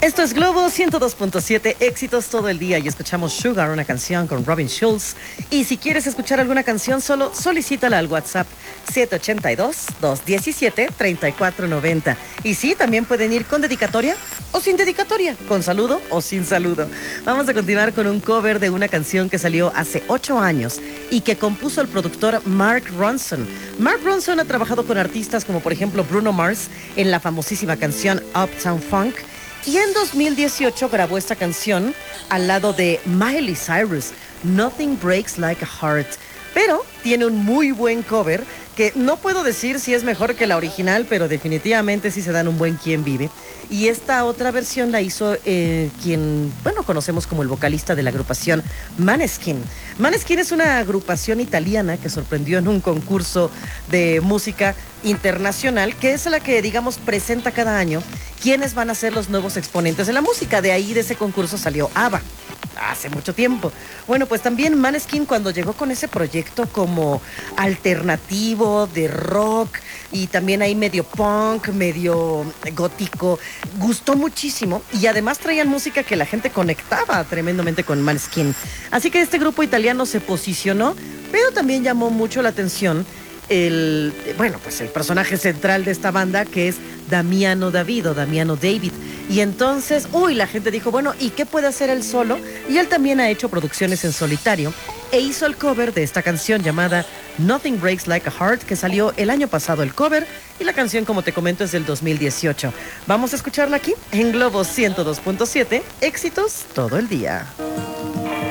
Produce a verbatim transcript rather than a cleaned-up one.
Esto es Globo ciento dos punto siete, éxitos todo el día, y escuchamos Sugar, una canción con Robin Schulz. Y si quieres escuchar alguna canción, solo solicítala al WhatsApp siete ocho dos, dos uno siete, tres cuatro nueve cero. Y sí, también pueden ir con dedicatoria o sin dedicatoria, con saludo o sin saludo. Vamos a continuar con un cover de una canción que salió hace ocho años y que compuso el productor Mark Ronson. Mark Ronson ha trabajado con artistas como por ejemplo Bruno Mars en la famosísima canción Uptown Funk. Y en dos mil dieciocho grabó esta canción al lado de Miley Cyrus, Nothing Breaks Like a Heart. Pero tiene un muy buen cover que no puedo decir si es mejor que la original, pero definitivamente sí se dan un buen Quién Vive. Y esta otra versión la hizo eh, quien, bueno, conocemos como el vocalista de la agrupación Maneskin. Maneskin es una agrupación italiana que sorprendió en un concurso de música internacional, que es la que, digamos, presenta cada año quiénes van a ser los nuevos exponentes de la música. De ahí, de ese concurso, salió ABBA. Hace mucho tiempo. Bueno, pues también Maneskin, cuando llegó con ese proyecto como alternativo de rock y también ahí medio punk, medio gótico, gustó muchísimo, y además traían música que la gente conectaba tremendamente con Maneskin. Así que este grupo italiano se posicionó, pero también llamó mucho la atención el, bueno, pues el personaje central de esta banda, que es Damiano David o Damiano David. Y entonces, uy, la gente dijo, bueno, ¿y qué puede hacer él solo? Y él también ha hecho producciones en solitario e hizo el cover de esta canción llamada Nothing Breaks Like a Heart, que salió el año pasado el cover, y la canción, como te comento, es del dos mil dieciocho. Vamos a escucharla aquí en Globo ciento dos punto siete, éxitos todo el día.